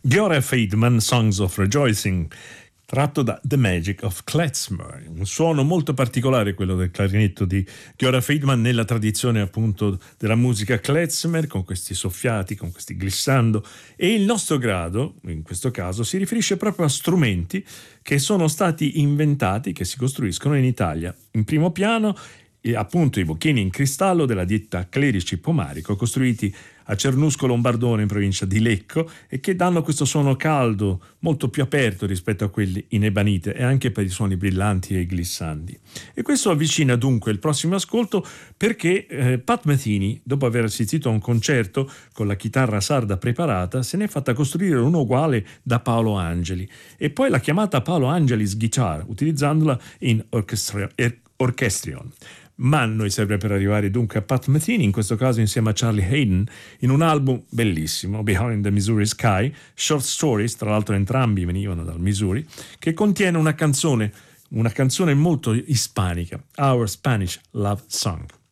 Georg Friedman, Songs of Rejoicing, tratto da The Magic of Klezmer, un suono molto particolare quello del clarinetto di Georg Friedman nella tradizione appunto della musica klezmer, con questi soffiati, con questi glissando, e il nostro grado, in questo caso, si riferisce proprio a strumenti che sono stati inventati, che si costruiscono in Italia. In primo piano appunto i bocchini in cristallo della ditta Clerici Pomarico, costruiti a Cernusco Lombardone in provincia di Lecco, e che danno questo suono caldo molto più aperto rispetto a quelli in ebanite, e anche per i suoni brillanti e glissanti. E questo avvicina dunque il prossimo ascolto, perché Pat Metheny, dopo aver assistito a un concerto con la chitarra sarda preparata, se n'è fatta costruire uno uguale da Paolo Angeli, e poi l'ha chiamata Paolo Angelis Guitar, utilizzandola in Orchestrion. Ma a noi serve per arrivare dunque a Pat Metheny, in questo caso insieme a Charlie Hayden, in un album bellissimo, Behind the Missouri Sky, Short Stories, tra l'altro entrambi venivano dal Missouri, che contiene una canzone molto ispanica, Our Spanish Love Song.